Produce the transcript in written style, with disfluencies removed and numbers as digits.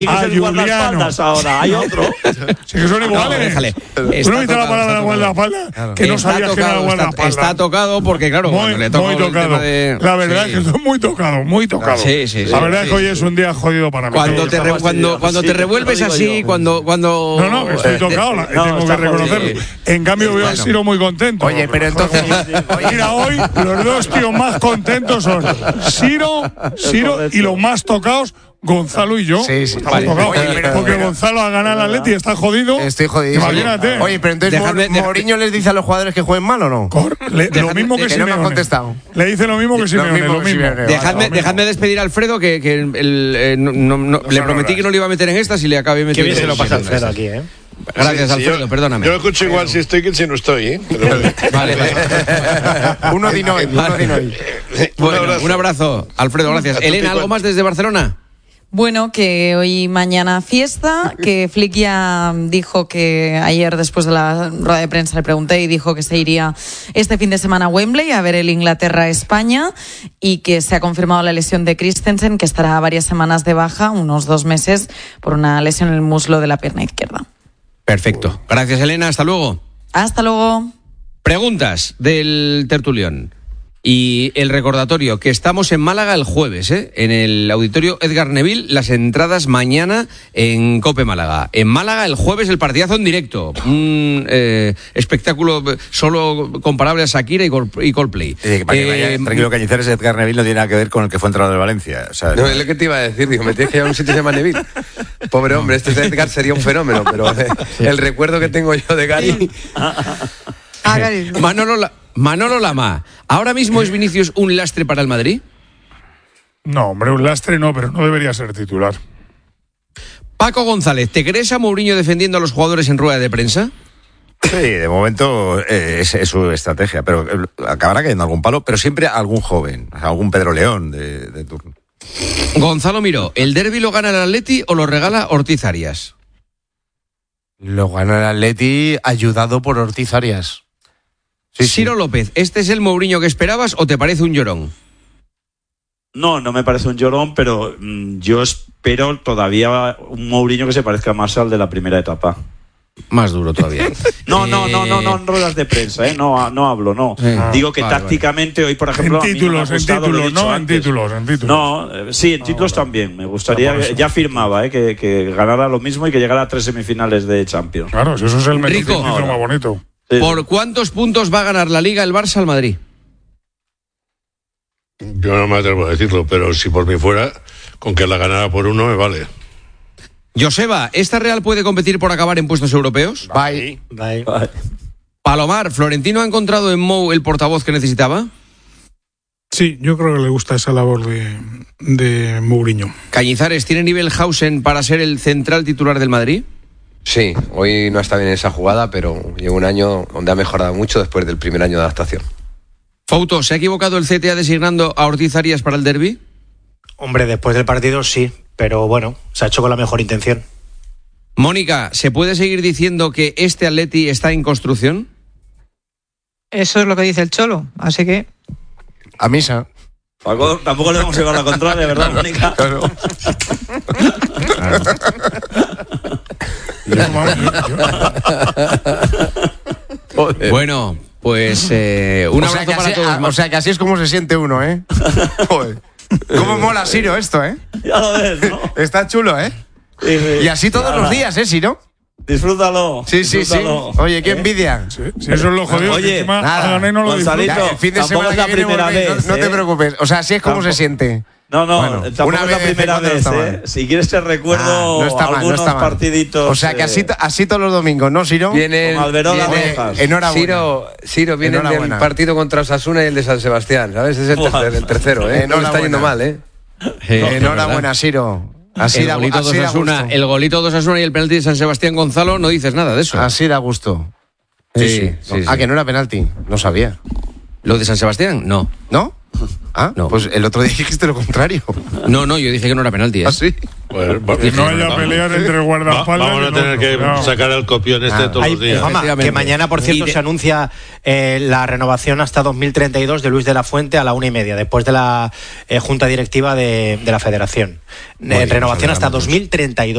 el guardaespaldas ahora, hay otro. Sí que son iguales. Déjale. ¿Tú no viste la palabra guardaespaldas? Claro. Que no sabías que era guardaespaldas. Está tocado porque, claro, muy, le toca muy el tocado. tema de... La verdad es que estoy muy tocado, muy tocado. Sí. La verdad es que hoy es un día jodido para mí. Cuando te revuelves así, cuando... No, estoy tocado, tengo que reconocerlo. En cambio veo a Siro muy contento. Oye, pero entonces... Mira, hoy los dos tíos más contentos son Siro y los más tocados, Gonzalo y yo. Sí. Estamos tocados. Oye, porque Gonzalo ha ganado al Atleti y está jodido. Estoy jodido. Imagínate. Oye, pero entonces Mourinho les dice a los jugadores que jueguen mal o no. Lo mismo que Simeone. No me han contestado. Le dice lo mismo que Simeone. Lo mismo. Dejadme despedir a Alfredo, que le prometí que no le iba a meter en estas y le acabé metiendo. Qué bien se lo pasa Alfredo aquí, ¿eh? Gracias, Alfredo, perdóname. Yo lo escucho igual si estoy que si no estoy, ¿eh? Vale. Uno de hoy. Bueno, un abrazo, Alfredo, gracias. Elena, ¿algo más desde Barcelona? Bueno, que hoy y mañana fiesta, que Flick ya dijo que ayer después de la rueda de prensa le pregunté y dijo que se iría este fin de semana a Wembley a ver el Inglaterra-España y que se ha confirmado la lesión de Christensen, que estará varias semanas de baja, unos 2 meses, por una lesión en el muslo de la pierna izquierda. Perfecto. Gracias, Elena. Hasta luego. Hasta luego. Preguntas del tertulión. Y el recordatorio, que estamos en Málaga el jueves, en el auditorio Edgar Neville, las entradas mañana en COPE Málaga. En Málaga el jueves el partidazo en directo, un espectáculo solo comparable a Shakira y Coldplay. Tranquilo, Cañizares, Edgar Neville no tiene nada que ver con el que fue entrenador de Valencia. O sea, no, es lo que te iba a decir, digo, me tienes que llevar a un sitio que se llama Neville. Pobre hombre, este Edgar sería un fenómeno, pero el recuerdo que tengo yo de Gary... Manolo Lama, ¿ahora mismo es Vinicius un lastre para el Madrid? No, hombre, un lastre no, pero no debería ser titular. Paco González, ¿te crees a Mourinho defendiendo a los jugadores en rueda de prensa? Sí, de momento es su estrategia, pero acabará cayendo algún palo, pero siempre algún joven, algún Pedro León de turno. Gonzalo Miró, ¿el derbi lo gana el Atleti o lo regala Ortiz Arias? Lo gana el Atleti ayudado por Ortiz Arias. Sí. Ciro López, ¿este es el Mourinho que esperabas o te parece un llorón? No me parece un llorón, pero yo espero todavía un Mourinho que se parezca más al de la primera etapa. Más duro todavía. No, en ruedas de prensa, no hablo, no. Digo que tácticamente hoy, por ejemplo, en títulos, en títulos. No, sí, en títulos también. Me gustaría, ya firmaba, que ganara lo mismo y que llegara a 3 semifinales de Champions. Claro, eso es el título más bonito. Sí. ¿Por cuántos puntos va a ganar la Liga el Barça al Madrid? Yo no me atrevo a decirlo, pero si por mí fuera, con que la ganara por 1 me vale. Joseba, ¿esta Real puede competir por acabar en puestos europeos? Bye. Palomar, ¿Florentino ha encontrado en Mou el portavoz que necesitaba? Sí, yo creo que le gusta esa labor de Mourinho. Cañizares, ¿tiene nivel Hausen para ser el central titular del Madrid? Sí, hoy no está bien en esa jugada, pero lleva un año donde ha mejorado mucho después del primer año de adaptación. Fauto, ¿se ha equivocado el CTA designando a Ortiz Arias para el derbi? Hombre, después del partido sí, pero bueno, se ha hecho con la mejor intención. Mónica, ¿se puede seguir diciendo que este Atleti está en construcción? Eso es lo que dice el Cholo, así que... A misa. Paco, tampoco le vamos a llevar la contraria, ¿verdad, Mónica? Claro. Bueno, pues un abrazo para todos. O sea que así es como se siente uno, ¿eh? Joder. ¿Cómo mola Siro esto, eh? Ya lo ves, ¿no? Está chulo, ¿eh? Y así todos los días, ¿eh, Siro? Disfrútalo. Sí. Oye, qué envidia. Sí, eso es lo jodido. Oye, no lo Gonzalito, el fin de semana es la primera vez. No te preocupes. O sea, así es como se siente. No, bueno, tampoco es la primera vez, Si quieres te recuerdo algunos partiditos. O sea, que así todos los domingos, ¿no, Siro? Viene enhorabuena. Siro viene del partido contra Osasuna y el de San Sebastián, ¿sabes? Es el tercero, ¿eh? No le está yendo mal, Enhorabuena, Siro. El golito de Osasuna y el penalti de San Sebastián, Gonzalo, no dices nada de eso. Así da gusto. Sí. Que no era penalti, no sabía. ¿Lo de San Sebastián? No. ¿No? No. Pues el otro día dijiste lo contrario. No, yo dije que no era penalti. ¿Ah, sí? Que no haya pelear entre guardaespaldas. Vamos a tener que sacar el copión todos los días. Que mañana, por cierto, se anuncia la renovación hasta 2032 de Luis de la Fuente a la 1:30, después de la junta directiva de la Federación. Renovación hasta 2032.